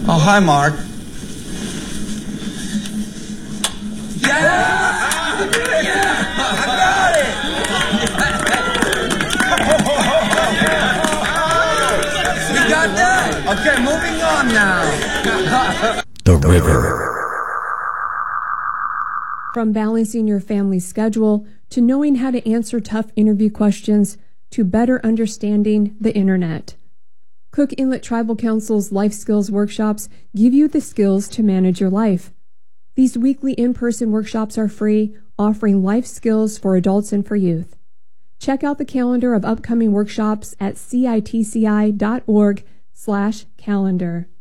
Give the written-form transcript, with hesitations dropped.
Oh, hi, Mark. Yeah! I got it! We got that! Okay, moving on now. The River. From balancing your family's schedule to knowing how to answer tough interview questions to better understanding the internet. Cook Inlet Tribal Council's Life Skills Workshops give you the skills to manage your life. These weekly in-person workshops are free, offering life skills for adults and for youth. Check out the calendar of upcoming workshops at citci.org/calendar.